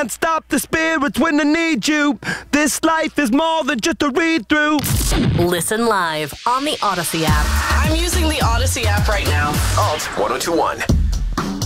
can't stop the spirits when they need you. This life is more than just a read-through. Listen live on the Odyssey app. I'm using the Odyssey app right now. Alt 1021.